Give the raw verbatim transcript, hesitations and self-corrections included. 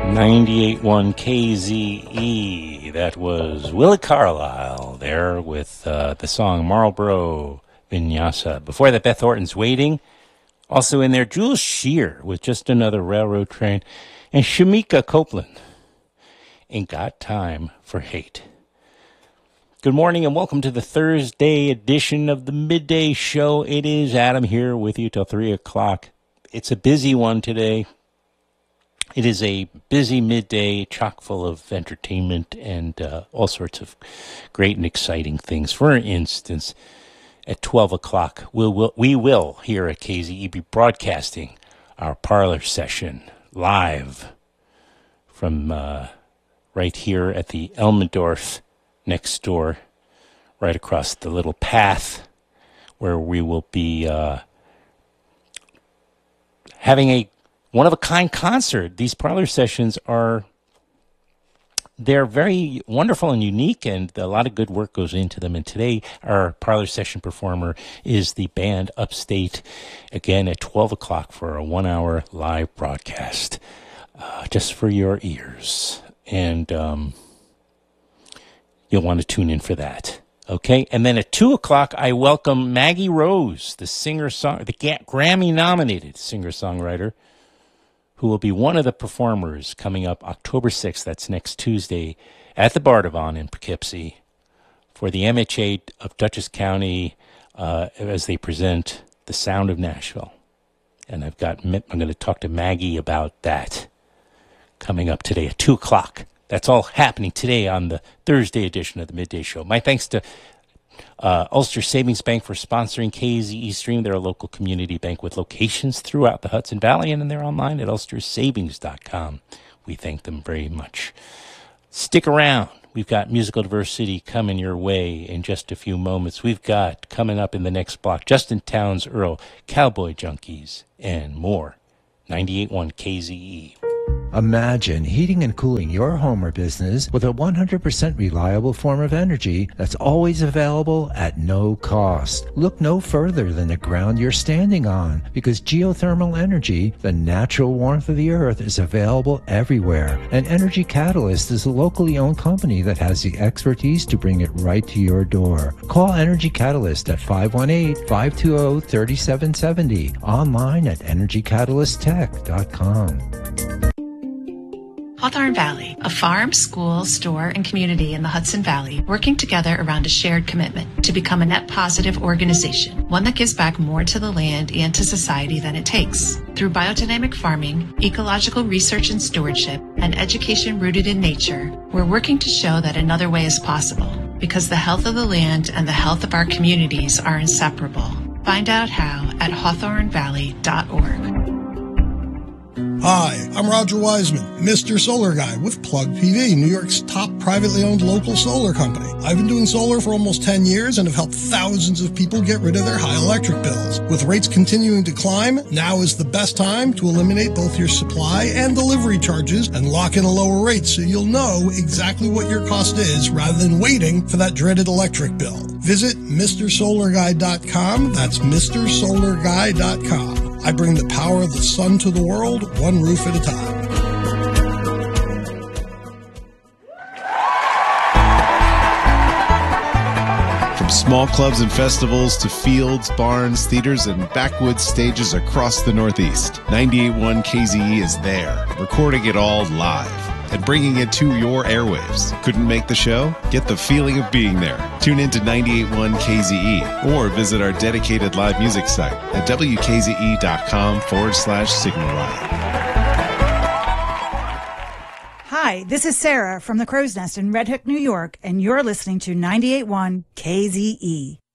ninety-eight point one K Z E. That was Willie Carlisle there with uh, the song Marlboro Vinyasa. Before that, Beth Orton's Waiting. Also in there, Jules Shear with Just Another Railroad Train. And Shamika Copeland, Ain't Got Time for Hate. Good morning and welcome to the Thursday edition of the Midday Show. It is Adam here with you till three o'clock. It's a busy one today. It is a busy midday, chock full of entertainment and uh, all sorts of great and exciting things. For instance, at twelve o'clock, we'll, we'll, we will, here at K Z E, be broadcasting our parlor session live from uh, right here at the Elmendorf next door, right across the little path, where we will be uh, having a one-of-a-kind concert. These parlor sessions are, they're very wonderful and unique, and a lot of good work goes into them. And today, our parlor session performer is the band Upstate, again at twelve o'clock for a one-hour live broadcast, uh, just for your ears. And um, you'll want to tune in for that. Okay, and then at two o'clock, I welcome Maggie Rose, the singer-song, the Grammy-nominated singer-songwriter, who will be one of the performers coming up October sixth, that's next Tuesday, at the Bardavon in Poughkeepsie for the M H A of Dutchess County uh, as they present The Sound of Nashville. And I've got, I'm going to talk to Maggie about that coming up today at two o'clock. That's all happening today on the Thursday edition of the Midday Show. My thanks to Uh, Ulster Savings Bank for sponsoring K Z E Stream. They're a local community bank with locations throughout the Hudson Valley, and they're online at ulster savings dot com. We thank them very much. Stick around. We've got musical diversity coming your way in just a few moments. We've got coming up in the next block Justin Townes Earl, Cowboy Junkies, and more. ninety-eight point one K Z E. Imagine heating and cooling your home or business with a one hundred percent reliable form of energy that's always available at no cost. Look no further than the ground you're standing on, because geothermal energy, the natural warmth of the earth, is available everywhere. And Energy Catalyst is a locally owned company that has the expertise to bring it right to your door. Call Energy Catalyst at five one eight, five two zero, three seven seven zero, online at energy catalyst tech dot com. Hawthorne Valley, a farm, school, store, and community in the Hudson Valley working together around a shared commitment to become a net positive organization, one that gives back more to the land and to society than it takes. Through biodynamic farming, ecological research and stewardship, and education rooted in nature, we're working to show that another way is possible, because the health of the land and the health of our communities are inseparable. Find out how at hawthorne valley dot org. Hi, I'm Roger Wiseman, Mister Solar Guy with Plug P V, New York's top privately owned local solar company. I've been doing solar for almost ten years and have helped thousands of people get rid of their high electric bills. With rates continuing to climb, now is the best time to eliminate both your supply and delivery charges and lock in a lower rate so you'll know exactly what your cost is rather than waiting for that dreaded electric bill. Visit Mister Solar Guy dot com. That's Mister Solar Guy dot com. I bring the power of the sun to the world, one roof at a time. From small clubs and festivals to fields, barns, theaters, and backwoods stages across the Northeast, ninety-eight point one K Z E is there, recording it all live and bringing it to your airwaves. Couldn't make the show? Get the feeling of being there. Tune in to ninety-eight point one K Z E or visit our dedicated live music site at W K Z E dot com forward slash Signal Riot. Hi, this is Sarah from the Crow's Nest in Red Hook, New York, and you're listening to ninety-eight point one K Z E.